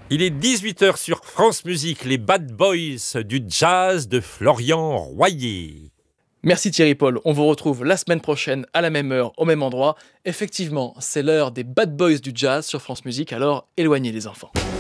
Il est 18h sur France Musique, les Bad Boys du jazz de Florian Royer. Merci Thierry Paul, on vous retrouve la semaine prochaine à la même heure, au même endroit. Effectivement, c'est l'heure des Bad Boys du jazz sur France Musique, alors éloignez les enfants.